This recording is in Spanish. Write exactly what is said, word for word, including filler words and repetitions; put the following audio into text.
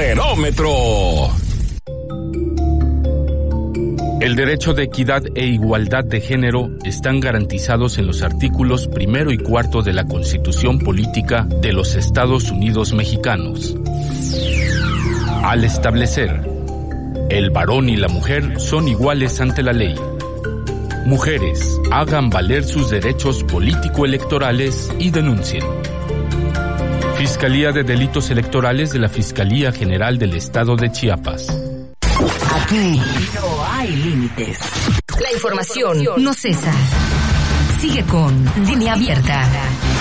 Poderómetro. El derecho de equidad e igualdad de género están garantizados en los artículos primero y cuarto de la Constitución Política de los Estados Unidos Mexicanos. Al establecer, el varón y la mujer son iguales ante la ley. Mujeres, hagan valer sus derechos político-electorales y denuncien. Fiscalía de Delitos Electorales de la Fiscalía General del Estado de Chiapas. Aquí no hay límites. La información no cesa. Sigue con Línea Abierta.